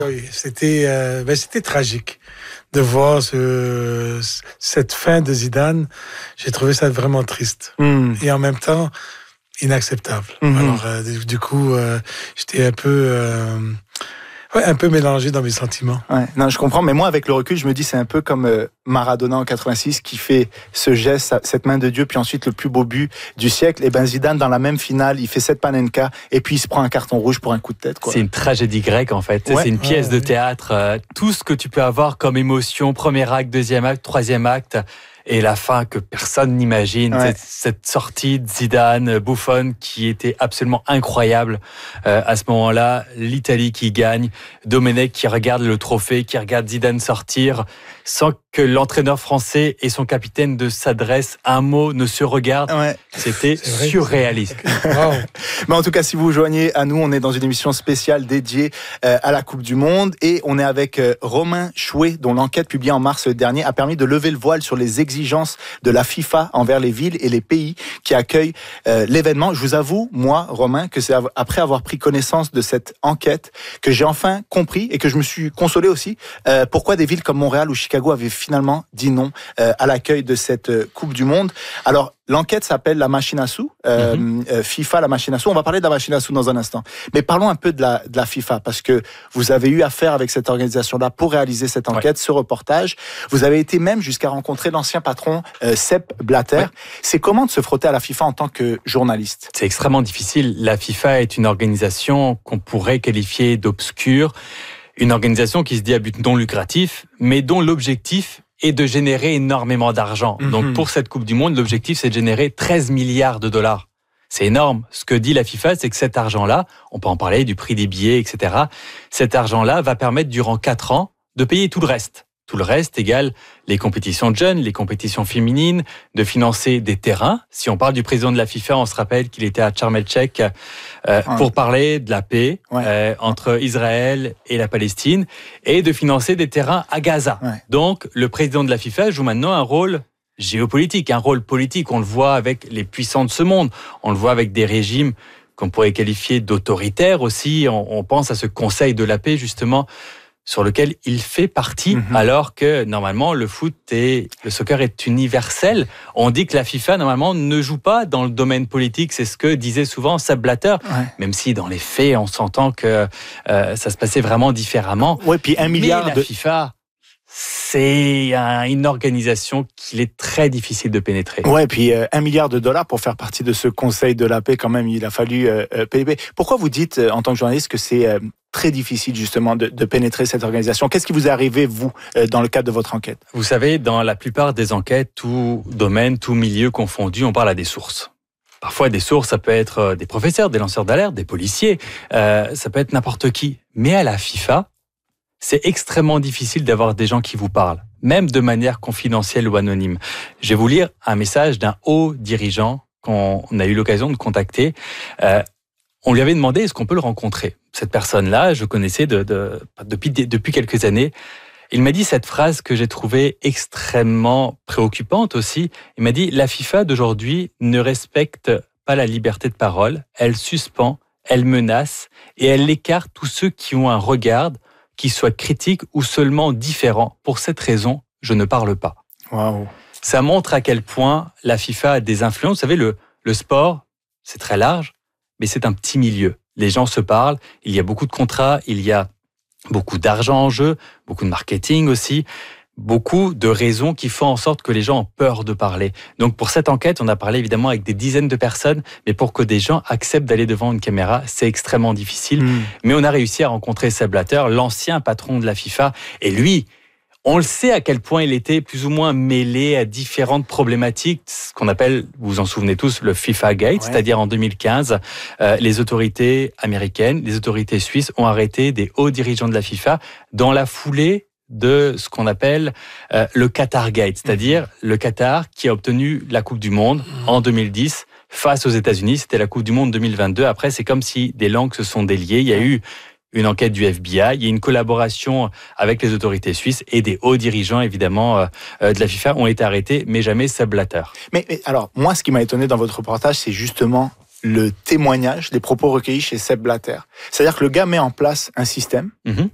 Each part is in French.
Oui, c'était tragique de voir cette fin de Zidane. J'ai trouvé ça vraiment triste. Et en même temps, inacceptable. Alors, du coup, j'étais un peu mélangé dans mes sentiments. Ouais, non, je comprends, mais moi, avec le recul, je me dis, c'est un peu comme Maradona en 86 qui fait ce geste, cette main de Dieu, puis ensuite le plus beau but du siècle. Et ben Zidane, dans la même finale, il fait cette panenka, et puis il se prend un carton rouge pour un coup de tête, quoi. C'est une tragédie grecque, en fait. Ouais. C'est une pièce de théâtre. Tout ce que tu peux avoir comme émotion, premier acte, deuxième acte, troisième acte, et la fin que personne n'imagine. Ouais. Cette sortie de Zidane, Buffon, qui était absolument incroyable à ce moment-là. L'Italie qui gagne, Domenech qui regarde le trophée, qui regarde Zidane sortir, sans que l'entraîneur français et son capitaine ne s'adressent un mot, ne se regardent. Ouais. C'était surréaliste. Wow. Mais en tout cas, si vous vous joignez à nous, on est dans une émission spéciale dédiée à la Coupe du Monde, et on est avec Romain Chouet, dont l'enquête publiée en mars dernier a permis de lever le voile sur les exigences de la FIFA envers les villes et les pays qui accueillent l'événement. Je vous avoue, moi, Romain, que c'est après avoir pris connaissance de cette enquête que j'ai enfin compris, et que je me suis consolé aussi, pourquoi des villes comme Montréal ou Chicago avaient finalement dit non à l'accueil de cette Coupe du Monde. Alors, l'enquête s'appelle la machine à sous, FIFA, la machine à sous. On va parler de la machine à sous dans un instant. Mais parlons un peu de la FIFA, parce que vous avez eu affaire avec cette organisation-là pour réaliser cette enquête, ce reportage. Vous avez été même jusqu'à rencontrer l'ancien patron Sepp Blatter. Ouais. C'est comment de se frotter à la FIFA en tant que journaliste? C'est extrêmement difficile. La FIFA est une organisation qu'on pourrait qualifier d'obscure, une organisation qui se dit à but non lucratif, mais dont l'objectif est de générer énormément d'argent. Donc pour cette Coupe du Monde, l'objectif c'est de générer 13 milliards de dollars. C'est énorme. Ce que dit la FIFA, c'est que cet argent-là, on peut en parler du prix des billets, etc. Cet argent-là va permettre durant 4 ans de payer tout le reste. Tout le reste égale les compétitions de jeunes, les compétitions féminines, de financer des terrains. Si on parle du président de la FIFA, on se rappelle qu'il était à Sharm el-Sheikh pour parler de la paix entre Israël et la Palestine, et de financer des terrains à Gaza. Ouais. Donc, le président de la FIFA joue maintenant un rôle géopolitique, un rôle politique. On le voit avec les puissants de ce monde. On le voit avec des régimes qu'on pourrait qualifier d'autoritaires aussi. On pense à ce Conseil de la paix, justement, sur lequel il fait partie, alors que normalement le foot et le soccer est universel. On dit que la FIFA normalement ne joue pas dans le domaine politique, c'est ce que disait souvent Sepp Blatter, même si dans les faits on s'entend que ça se passait vraiment différemment. Ouais, puis 1 milliard mais la FIFA, c'est une organisation qu'il est très difficile de pénétrer. Ouais, puis 1 milliard de dollars pour faire partie de ce Conseil de la paix, quand même, il a fallu payer. Pourquoi vous dites, en tant que journaliste, que c'est très difficile, justement, de pénétrer cette organisation? Qu'est-ce qui vous est arrivé, vous, dans le cadre de votre enquête? Vous savez, dans la plupart des enquêtes, tout domaine, tout milieu confondu, on parle à des sources. Parfois, des sources, ça peut être des professeurs, des lanceurs d'alerte, des policiers, ça peut être n'importe qui. Mais à la FIFA, c'est extrêmement difficile d'avoir des gens qui vous parlent, même de manière confidentielle ou anonyme. Je vais vous lire un message d'un haut dirigeant qu'on a eu l'occasion de contacter. On lui avait demandé, est-ce qu'on peut le rencontrer? Cette personne-là, je connaissais depuis quelques années. Il m'a dit cette phrase que j'ai trouvée extrêmement préoccupante aussi. Il m'a dit, la FIFA d'aujourd'hui ne respecte pas la liberté de parole. Elle suspend, elle menace et elle écarte tous ceux qui ont un regard qui soit critique ou seulement différent. Pour cette raison, je ne parle pas. Waouh. Ça montre à quel point la FIFA a des influences. Vous savez, le sport, c'est très large, mais c'est un petit milieu. Les gens se parlent, il y a beaucoup de contrats, il y a beaucoup d'argent en jeu, beaucoup de marketing aussi, beaucoup de raisons qui font en sorte que les gens ont peur de parler. Donc pour cette enquête, on a parlé évidemment avec des dizaines de personnes, mais pour que des gens acceptent d'aller devant une caméra, c'est extrêmement difficile. Mais on a réussi à rencontrer Sepp Blatter, l'ancien patron de la FIFA, et lui, on le sait à quel point il était plus ou moins mêlé à différentes problématiques, ce qu'on appelle, vous vous en souvenez tous, le FIFA Gate, c'est-à-dire en 2015, les autorités américaines, les autorités suisses ont arrêté des hauts dirigeants de la FIFA dans la foulée de ce qu'on appelle le Qatar Gate, c'est-à-dire le Qatar qui a obtenu la Coupe du Monde en 2010 face aux États-Unis. C'était la Coupe du Monde 2022. Après, c'est comme si des langues se sont déliées. Il y a eu une enquête du FBI, il y a une collaboration avec les autorités suisses et des hauts dirigeants, évidemment, de la FIFA ont été arrêtés, mais jamais Sepp Blatter. Mais alors, moi, ce qui m'a étonné dans votre reportage, c'est justement le témoignage, les propos recueillis chez Sepp Blatter. C'est-à-dire que le gars met en place un système,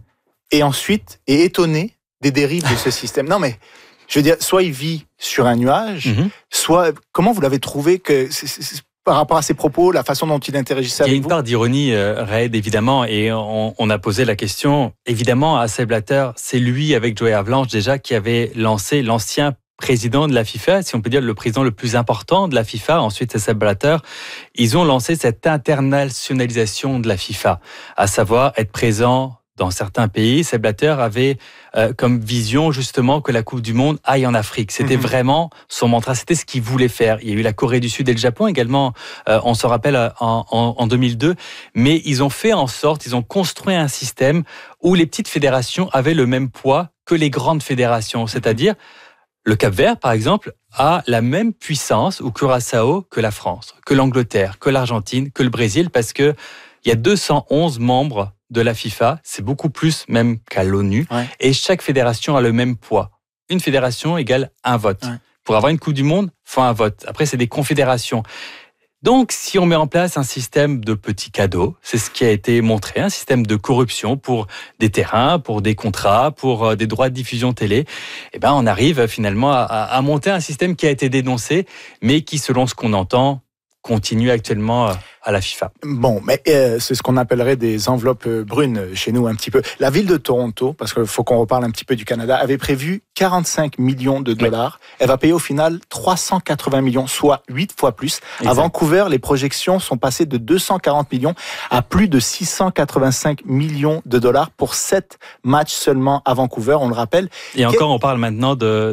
et ensuite est étonné des dérives de ce système. Non, mais je veux dire, soit il vit sur un nuage, soit comment vous l'avez trouvé que par rapport à ses propos, la façon dont il interagissait avec vous? Il y a une part d'ironie, Raed, évidemment, et on a posé la question. Évidemment, à Sepp Blatter, c'est lui, avec Joey Havelange, déjà, qui avait lancé l'ancien président de la FIFA, si on peut dire le président le plus important de la FIFA, ensuite c'est Sepp Blatter. Ils ont lancé cette internationalisation de la FIFA, à savoir être présent dans certains pays. Sepp Blatter avait comme vision justement que la Coupe du Monde aille en Afrique. C'était vraiment son mantra, c'était ce qu'il voulait faire. Il y a eu la Corée du Sud et le Japon également, on se rappelle, en 2002. Mais ils ont fait en sorte, ils ont construit un système où les petites fédérations avaient le même poids que les grandes fédérations. C'est-à-dire, le Cap-Vert, par exemple, a la même puissance, ou Curaçao, que la France, que l'Angleterre, que l'Argentine, que le Brésil, parce qu'il y a 211 membres de la FIFA, c'est beaucoup plus même qu'à l'ONU, et chaque fédération a le même poids. Une fédération égale un vote. Pour avoir une Coupe du Monde, il faut un vote. Après, c'est des confédérations. Donc, si on met en place un système de petits cadeaux, c'est ce qui a été montré, un système de corruption pour des terrains, pour des contrats, pour des droits de diffusion télé, eh ben, on arrive finalement à monter un système qui a été dénoncé, mais qui, selon ce qu'on entend, continue actuellement à la FIFA. Bon, mais c'est ce qu'on appellerait des enveloppes brunes chez nous un petit peu. La ville de Toronto, parce qu'il faut qu'on reparle un petit peu du Canada, avait prévu 45 millions de dollars. Oui. Elle va payer au final 380 millions, soit 8 fois plus. Exact. À Vancouver, les projections sont passées de 240 millions à plus de 685 millions de dollars pour 7 matchs seulement à Vancouver, on le rappelle. Et encore, on parle maintenant de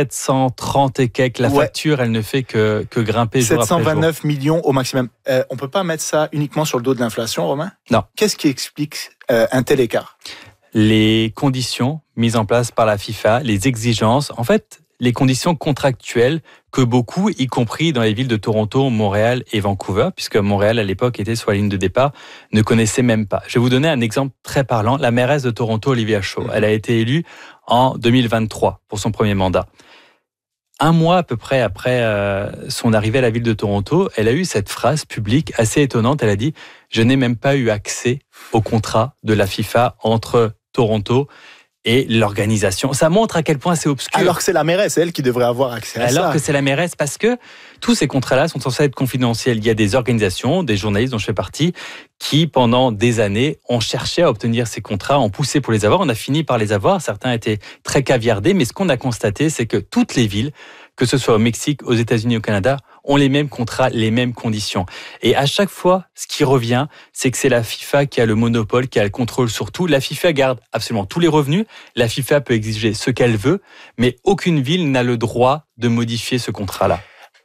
730 et quelques. La facture, elle ne fait que grimper jour après jour. 729 millions au maximum. On peut pas mettre ça uniquement sur le dos de l'inflation, Romain? Non. Qu'est-ce qui explique un tel écart? Les conditions mises en place par la FIFA, les exigences, en fait, les conditions contractuelles que beaucoup, y compris dans les villes de Toronto, Montréal et Vancouver, puisque Montréal, à l'époque, était sur la ligne de départ, ne connaissaient même pas. Je vais vous donner un exemple très parlant. La mairesse de Toronto, Olivia Shaw, elle a été élue en 2023 pour son premier mandat. Un mois à peu près après son arrivée à la ville de Toronto, elle a eu cette phrase publique assez étonnante. Elle a dit « Je n'ai même pas eu accès au contrat de la FIFA entre Toronto et l'organisation ». Ça montre à quel point c'est obscur. Alors que c'est la mairesse, elle qui devrait avoir accès à ça. Alors que c'est la mairesse, parce que tous ces contrats-là sont censés être confidentiels. Il y a des organisations, des journalistes dont je fais partie, qui, pendant des années, ont cherché à obtenir ces contrats, ont poussé pour les avoir. On a fini par les avoir. Certains étaient très caviardés. Mais ce qu'on a constaté, c'est que toutes les villes, que ce soit au Mexique, aux États-Unis, au Canada, ont les mêmes contrats, les mêmes conditions. Et à chaque fois, ce qui revient, c'est que c'est la FIFA qui a le monopole, qui a le contrôle sur tout. La FIFA garde absolument tous les revenus. La FIFA peut exiger ce qu'elle veut, mais aucune ville n'a le droit de modifier ce contrat-là.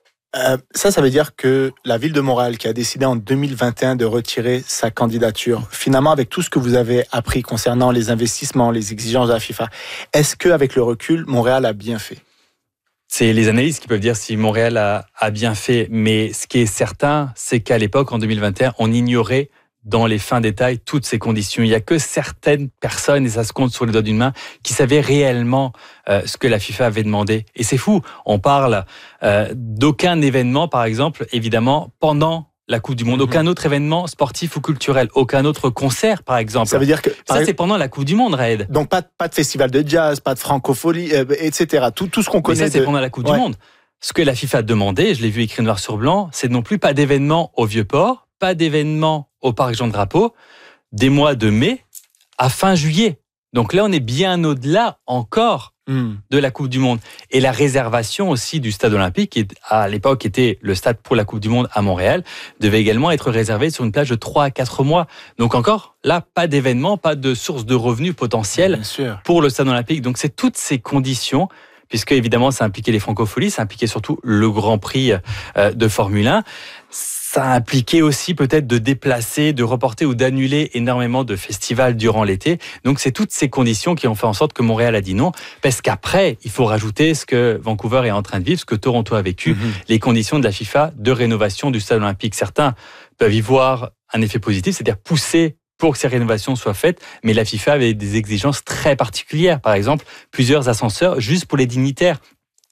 Ça veut dire que la ville de Montréal, qui a décidé en 2021 de retirer sa candidature, finalement, avec tout ce que vous avez appris concernant les investissements, les exigences de la FIFA, est-ce qu'avec le recul, Montréal a bien fait? C'est les analystes qui peuvent dire si Montréal a bien fait, mais ce qui est certain, c'est qu'à l'époque, en 2021, on ignorait dans les fins détails toutes ces conditions. Il n'y a que certaines personnes, et ça se compte sur les doigts d'une main, qui savaient réellement ce que la FIFA avait demandé. Et c'est fou, on parle d'aucun événement, par exemple, évidemment, pendant la Coupe du Monde. Aucun autre événement sportif ou culturel. Aucun autre concert, par exemple. Ça veut dire que... Ça, c'est pendant la Coupe du Monde, Raed. Donc, pas de festival de jazz, pas de francophonie, etc. Tout ce qu'on connaît. Mais ça, c'est pendant la Coupe du Monde. Ce que la FIFA a demandé, je l'ai vu écrit noir sur blanc, c'est non plus pas d'événement au Vieux-Port, pas d'événement au Parc Jean-Drapeau, des mois de mai à fin juillet. Donc là, on est bien au-delà encore de la Coupe du Monde. Et la réservation aussi du stade olympique, qui à l'époque était le stade pour la Coupe du Monde à Montréal, devait également être réservé sur une plage de 3 à 4 mois. Donc encore, là, pas d'événement, pas de source de revenus potentiels pour le stade olympique. Donc c'est toutes ces conditions, puisque évidemment ça impliquait les francopholies, ça impliquait surtout le Grand Prix de Formule 1. Ça a impliqué aussi peut-être de déplacer, de reporter ou d'annuler énormément de festivals durant l'été. Donc c'est toutes ces conditions qui ont fait en sorte que Montréal a dit non. Parce qu'après, il faut rajouter ce que Vancouver est en train de vivre, ce que Toronto a vécu, les conditions de la FIFA de rénovation du stade olympique. Certains peuvent y voir un effet positif, c'est-à-dire pousser pour que ces rénovations soient faites, mais la FIFA avait des exigences très particulières. Par exemple, plusieurs ascenseurs juste pour les dignitaires.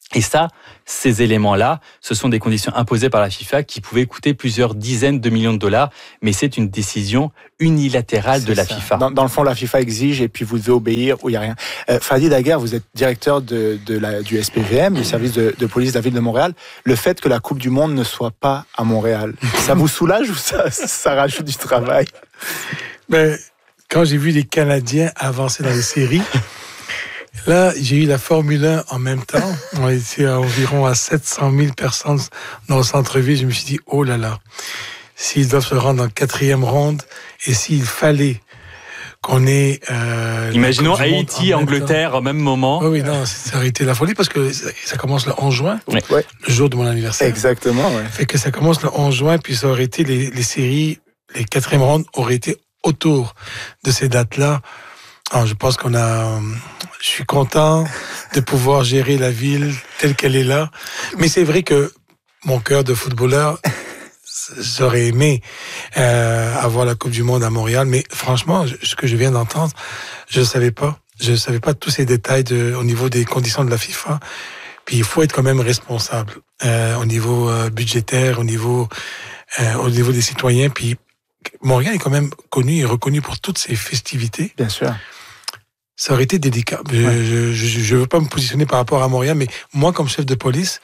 Et ça, ces éléments-là, ce sont des conditions imposées par la FIFA qui pouvaient coûter plusieurs dizaines de millions de dollars, mais c'est une décision unilatérale de la FIFA. Dans le fond, la FIFA exige et puis vous devez obéir ou il n'y a rien. Fadi Daguerre, vous êtes directeur du SPVM, du service de police de la ville de Montréal. Le fait que la Coupe du Monde ne soit pas à Montréal, ça vous soulage ou ça rajoute du travail? Ben, quand j'ai vu les Canadiens avancer dans les séries, là, j'ai eu la Formule 1 en même temps. On était environ à 700 000 personnes dans le centre-ville. Je me suis dit, oh là là, s'ils doivent se rendre en 4e ronde et s'il fallait qu'on ait... Imaginons Haïti, Angleterre au même moment. Oui, non, ça aurait été la folie parce que ça commence le 11 juin, ouais. Le jour de mon anniversaire. Exactement, ouais. Fait que ça commence le 11 juin, puis ça aurait été les séries, les 4e rondes auraient été autour de ces dates-là. Alors, je pense je suis content de pouvoir gérer la ville telle qu'elle est là. Mais c'est vrai que mon cœur de footballeur, j'aurais aimé avoir la Coupe du Monde à Montréal. Mais franchement, ce que je viens d'entendre, je ne savais pas. Je ne savais pas tous ces détails au niveau des conditions de la FIFA. Puis il faut être quand même responsable au niveau budgétaire, au niveau des citoyens. Puis Montréal est quand même connu et reconnu pour toutes ses festivités. Bien sûr. Ça aurait été délicat. Je veux pas me positionner par rapport à Montréal, mais moi, comme chef de police,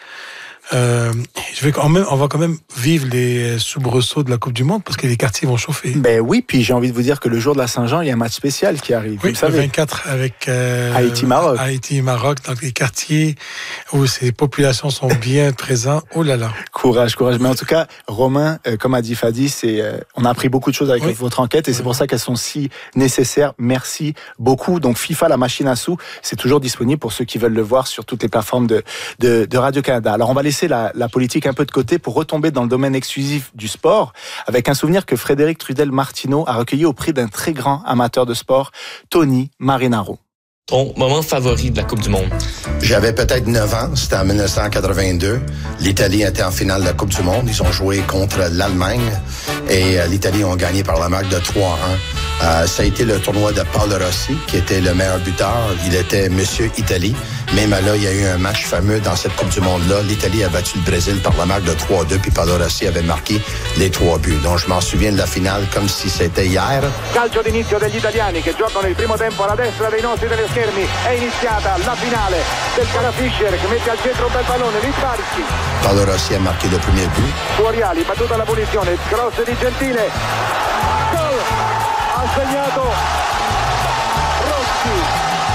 on va quand même vivre les soubresauts de la Coupe du Monde parce que les quartiers vont chauffer. Ben oui, puis j'ai envie de vous dire que le jour de la Saint-Jean, il y a un match spécial qui arrive. Oui, le 24 avec Haïti-Maroc. Haïti-Maroc, dans les quartiers où ces populations sont bien présentes. Oh là là. Courage. Mais en tout cas, Romain, comme a dit Fadi, on a appris beaucoup de choses avec votre enquête et c'est pour ça qu'elles sont si nécessaires. Merci beaucoup. Donc FIFA, la machine à sous, c'est toujours disponible pour ceux qui veulent le voir sur toutes les plateformes de Radio-Canada. Alors on va laisser la politique un peu de côté pour retomber dans le domaine exclusif du sport avec un souvenir que Frédéric Trudel-Martineau a recueilli auprès d'un très grand amateur de sport, Tony Marinaro. Ton moment favori de la Coupe du Monde? J'avais peut-être 9 ans, c'était en 1982. L'Italie était en finale de la Coupe du Monde. Ils ont joué contre l'Allemagne et l'Italie ont gagné par la marque de 3-1. Ça a été le tournoi de Paolo Rossi, qui était le meilleur buteur. Il était Monsieur Italie. Même là, il y a eu un match fameux dans cette Coupe du Monde-là. L'Italie a battu le Brésil par la marque de 3-2, puis Paolo Rossi avait marqué les 3 buts. Donc, je m'en souviens de la finale comme si c'était hier. Calcio d'inizio degli italiani che giocano il primo tempo alla destra dei nostri teleschermi. È iniziata la finale del Cara Fischer che mette al centro un bel pallone, Lisbarski. Paolo Rossi a marqué le premier but. Fuoriali, battuta alla punizione, cross di Gentile. Gol! Ha segnato Rossi.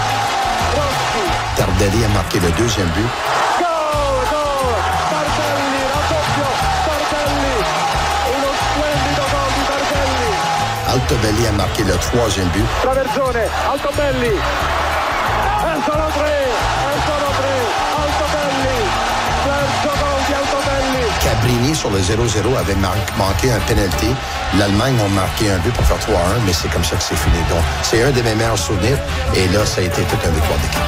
Tardelli a marqué le deuxième but. Gol! Tardelli, raddoppio, Tardelli. Uno splendido gol di Tardelli. Altobelli a marqué le troisième but. Traversone, Altobelli. E sono tre. Altobelli. Terzo gol di Altobelli. Cabrini sur le 0-0 avait manqué un penalty. L'Allemagne a marqué un but pour faire 3-1, mais c'est comme ça que c'est fini. Donc, c'est un de mes meilleurs souvenirs. Et là, ça a été tout un victoire d'équipe.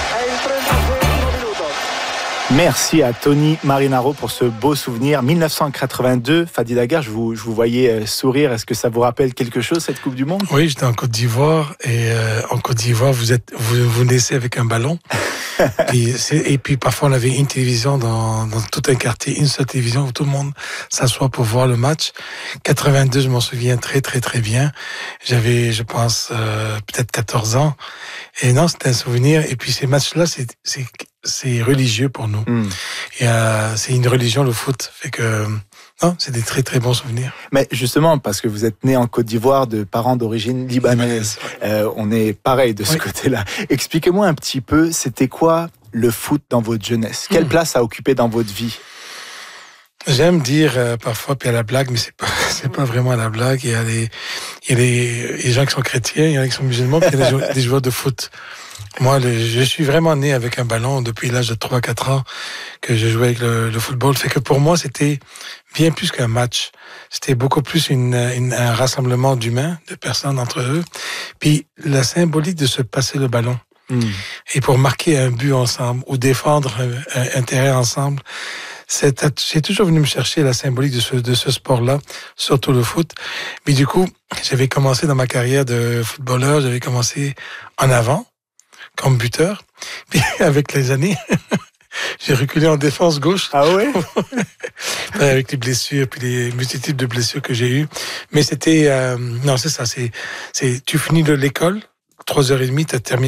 Merci à Tony Marinaro pour ce beau souvenir. 1982, Fadi Daguerre, je vous voyais sourire. Est-ce que ça vous rappelle quelque chose, cette Coupe du Monde? Oui, j'étais en Côte d'Ivoire et en Côte d'Ivoire, vous naissez avec un ballon. Et puis parfois, on avait une télévision dans tout un quartier, une seule télévision où tout le monde s'assoit pour voir le match. 82, je m'en souviens très, très, très bien. J'avais, je pense, peut-être 14 ans. Et non, c'était un souvenir. Et puis ces matchs-là, c'est religieux pour nous. Et c'est une religion, le foot. Fait que non, c'est des très très bons souvenirs. Mais justement, parce que vous êtes né en Côte d'Ivoire de parents d'origine libanaise, on est pareil de ce côté-là. Expliquez-moi un petit peu, c'était quoi le foot dans votre jeunesse? Quelle place ça a occupé dans votre vie? J'aime dire parfois, puis à la blague, mais c'est pas vraiment à la blague. Il y a les gens qui sont chrétiens, il y en a qui sont musulmans, puis il y a des joueurs de foot. Moi, je suis vraiment né avec un ballon depuis l'âge de 3-4 ans que je jouais avec le football. Fait que pour moi, c'était bien plus qu'un match. C'était beaucoup plus un rassemblement d'humains, de personnes entre eux. Puis la symbolique de se passer le ballon. Et pour marquer un but ensemble ou défendre un terrain ensemble, c'est toujours venu me chercher la symbolique de ce sport-là, surtout le foot. Mais du coup, j'avais commencé dans ma carrière de footballeur, j'avais commencé en avant, comme buteur. Puis avec les années, J'ai reculé en défense gauche. Ah ouais? Avec les blessures, puis les multiples de blessures que j'ai eues. Mais c'était... non, c'est ça. Tu finis de l'école, 3h30, tu as terminé